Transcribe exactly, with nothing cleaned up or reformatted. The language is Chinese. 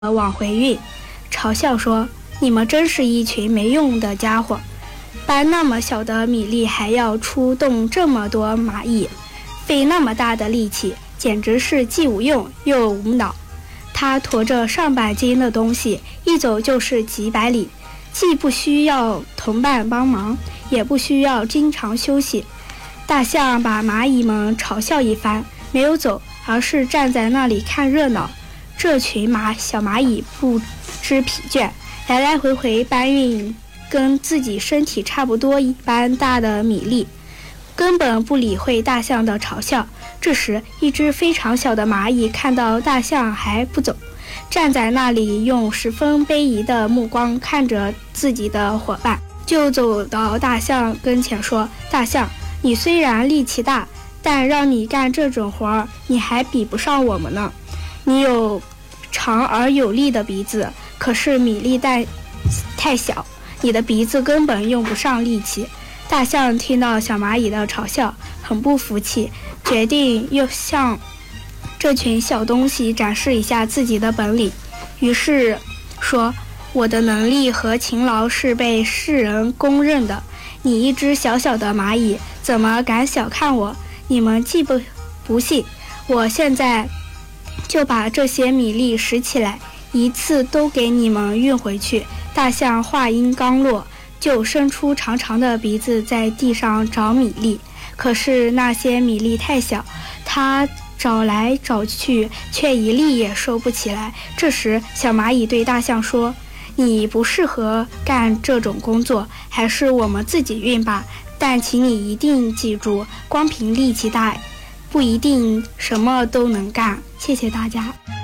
往回运，嘲笑说：“你们真是一群没用的家伙，搬那么小的米粒还要出动这么多蚂蚁，费那么大的力气，简直是既无用又无脑。”他驮着上百斤的东西，一走就是几百里，既不需要同伴帮忙，也不需要经常休息。大象把蚂蚁们嘲笑一番，没有走，而是站在那里看热闹。这群蚂小蚂蚁不知疲倦，来来回回搬运跟自己身体差不多一般大的米粒，根本不理会大象的嘲笑。这时，一只非常小的蚂蚁看到大象还不走，站在那里用十分卑夷的目光看着自己的伙伴，就走到大象跟前说：“大象，你虽然力气大，但让你干这种活儿，你还比不上我们呢。你有长而有力的鼻子，可是米粒太太小，你的鼻子根本用不上力气。”大象听到小蚂蚁的嘲笑，很不服气，决定又向这群小东西展示一下自己的本领。于是说：“我的能力和勤劳是被世人公认的，你一只小小的蚂蚁，怎么敢小看我？你们既不不信，我现在就把这些米粒拾起来，一次都给你们运回去。”大象话音刚落，就伸出长长的鼻子在地上找米粒，可是那些米粒太小，它找来找去却一粒也收不起来。这时小蚂蚁对大象说：“你不适合干这种工作，还是我们自己运吧。但请你一定记住，光凭力气大不一定什么都能干。”谢谢大家。